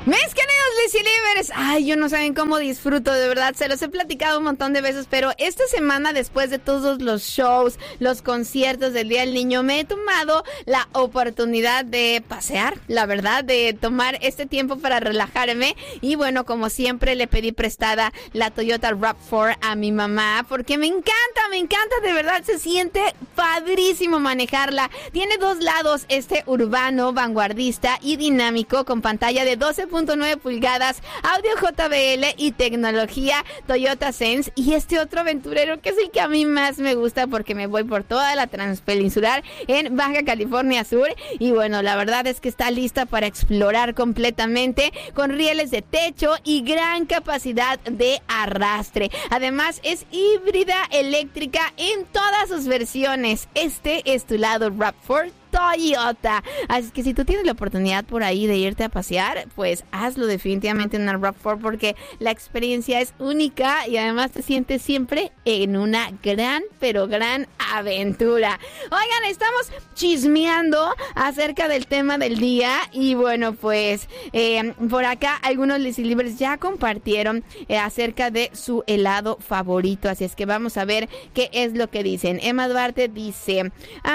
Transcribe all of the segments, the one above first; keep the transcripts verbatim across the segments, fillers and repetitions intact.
Mis queridos Lizzy Livers, ay, yo no saben cómo disfruto, de verdad, se los he platicado un montón de veces, pero esta semana, después de todos los shows, los conciertos del Día del Niño, me he tomado la oportunidad de pasear, la verdad, de tomar este tiempo para relajarme, y bueno, como siempre, le pedí prestada la Toyota RAV cuatro a mi mamá, porque me encanta, me encanta, de verdad, se siente padrísimo manejarla. Tiene dos lados, este urbano, vanguardista y dinámico, con pantalla de doce punto nueve pulgadas, audio J B L y tecnología Toyota Sense, y este otro aventurero que es el que a mí más me gusta porque me voy por toda la transpeninsular en Baja California Sur, y bueno, la verdad es que está lista para explorar completamente, con rieles de techo y gran capacidad de arrastre. Además es híbrida eléctrica en todas sus versiones. Este es tu lado RAV cuatro Toyota. Así que si tú tienes la oportunidad por ahí de irte a pasear, pues hazlo definitivamente en una RAV cuatro, porque la experiencia es única y además te sientes siempre en una gran, pero gran aventura. Oigan, estamos chismeando acerca del tema del día y bueno, pues eh, por acá algunos Lizzy Livers ya compartieron eh, acerca de su helado favorito, así es que vamos a ver qué es lo que dicen. Emma Duarte dice,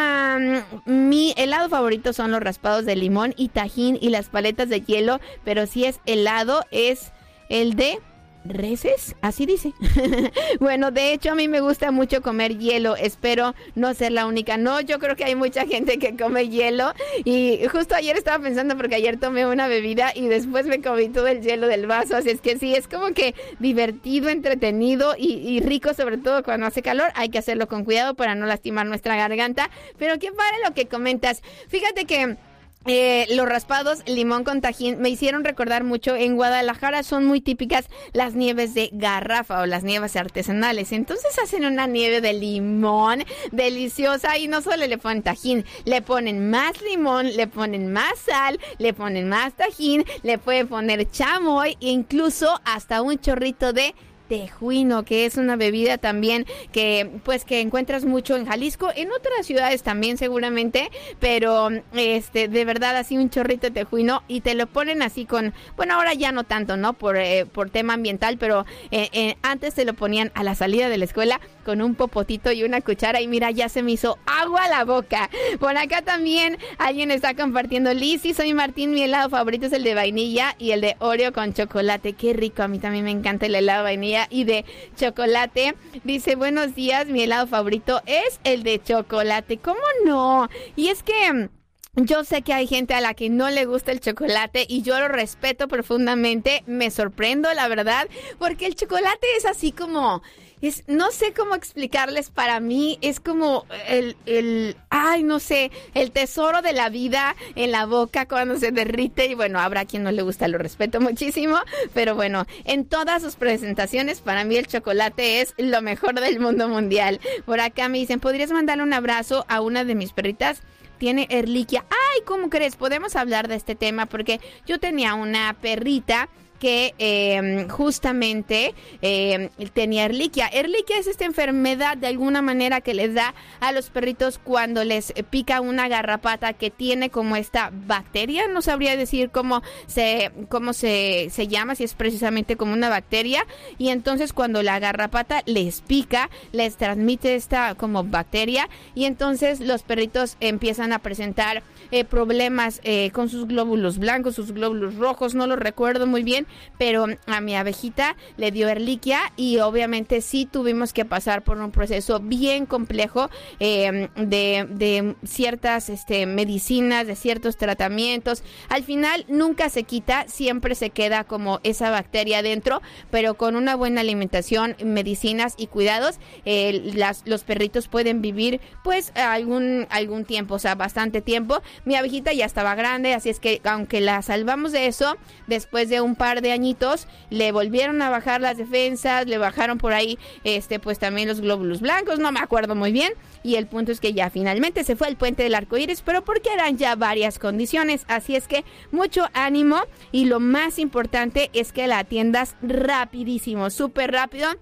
um, mi helado favorito son los raspados de limón y tajín y las paletas de hielo, pero si es helado es el de reses, así dice. Bueno, de hecho a mí me gusta mucho comer hielo, espero no ser la única. No, yo creo que hay mucha gente que come hielo, y justo ayer estaba pensando, porque ayer tomé una bebida y después me comí todo el hielo del vaso, así es que sí, es como que divertido, entretenido y, y rico, sobre todo cuando hace calor. Hay que hacerlo con cuidado para no lastimar nuestra garganta, pero qué padre lo que comentas. Fíjate que Eh, los raspados limón con tajín me hicieron recordar mucho. En Guadalajara son muy típicas las nieves de garrafa o las nieves artesanales. Entonces hacen una nieve de limón deliciosa, y no solo le ponen tajín, le ponen más limón, le ponen más sal, le ponen más tajín, le pueden poner chamoy e incluso hasta un chorrito de tejuino, que es una bebida también que pues que encuentras mucho en Jalisco, en otras ciudades también seguramente, pero este de verdad así un chorrito de tejuino, y te lo ponen así con, bueno, ahora ya no tanto, ¿no? Por, eh, por tema ambiental, pero eh, eh, antes te lo ponían a la salida de la escuela con un popotito y una cuchara, y mira, ya se me hizo agua a la boca. Por acá también alguien está compartiendo, Lizzy, soy Martín, mi helado favorito es el de vainilla y el de Oreo con chocolate. Qué rico, a mí también me encanta el helado de vainilla y de chocolate. Dice, buenos días, mi helado favorito es el de chocolate. ¿Cómo no? Y es que yo sé que hay gente a la que no le gusta el chocolate y yo lo respeto profundamente. Me sorprendo, la verdad, porque el chocolate es así como... Es, no sé cómo explicarles, para mí es como el, el, ay, no sé, el tesoro de la vida en la boca cuando se derrite, y bueno, habrá quien no le gusta, lo respeto muchísimo, pero bueno, en todas sus presentaciones, para mí el chocolate es lo mejor del mundo mundial. Por acá me dicen, ¿podrías mandarle un abrazo a una de mis perritas? Tiene erliquia. Ay, ¿cómo crees? Podemos hablar de este tema, porque yo tenía una perrita que eh, justamente eh, tenía erliquia. Erliquia es esta enfermedad de alguna manera que les da a los perritos cuando les pica una garrapata que tiene como esta bacteria. No sabría decir cómo se cómo se, se llama, si es precisamente como una bacteria, y entonces cuando la garrapata les pica, les transmite esta como bacteria, y entonces los perritos empiezan a presentar eh, problemas eh, con sus glóbulos blancos, sus glóbulos rojos, no lo recuerdo muy bien, pero a mi abejita le dio erliquia, y obviamente sí tuvimos que pasar por un proceso bien complejo eh, de, de ciertas este, medicinas, de ciertos tratamientos. Al final nunca se quita, siempre se queda como esa bacteria dentro, pero con una buena alimentación, medicinas y cuidados, eh, las, los perritos pueden vivir pues algún, algún tiempo, o sea, bastante tiempo. Mi abejita ya estaba grande, así es que aunque la salvamos de eso, después de un par de añitos le volvieron a bajar las defensas, le bajaron por ahí este pues también los glóbulos blancos, no me acuerdo muy bien, y el punto es que ya finalmente se fue al puente del arco iris, pero porque eran ya varias condiciones, así es que mucho ánimo, y lo más importante es que la atiendas rapidísimo, súper rápido.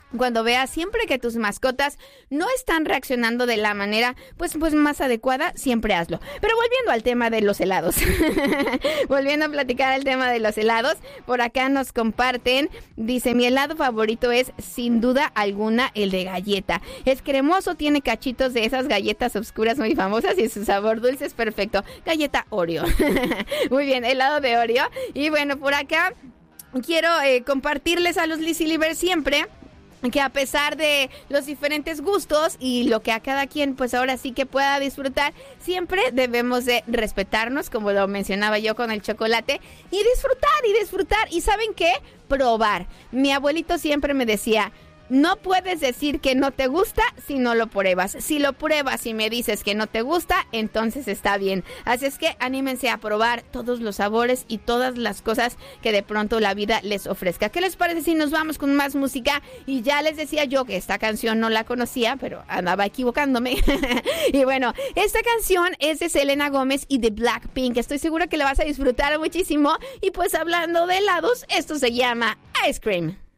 Cuando veas siempre que tus mascotas no están reaccionando de la manera pues, pues más adecuada, siempre hazlo. Pero volviendo al tema de los helados, volviendo a platicar el tema de los helados, por acá nos comparten, dice, mi helado favorito es sin duda alguna el de galleta. Es cremoso, tiene cachitos de esas galletas oscuras muy famosas y su sabor dulce es perfecto. Galleta Oreo. Muy bien, helado de Oreo. Y bueno, por acá quiero eh, compartirles a los Lizzy Livers siempre que a pesar de los diferentes gustos y lo que a cada quien pues ahora sí que pueda disfrutar, siempre debemos de respetarnos, como lo mencionaba yo con el chocolate, y disfrutar y disfrutar. ¿Y saben qué? Probar. Mi abuelito siempre me decía, no puedes decir que no te gusta si no lo pruebas. Si lo pruebas y me dices que no te gusta, entonces está bien. Así es que anímense a probar todos los sabores y todas las cosas que de pronto la vida les ofrezca. ¿Qué les parece si nos vamos con más música? Y ya les decía yo que esta canción no la conocía, pero andaba equivocándome. Y bueno, esta canción es de Selena Gómez y de Blackpink. Estoy segura que la vas a disfrutar muchísimo. Y pues hablando de helados, esto se llama Ice Cream.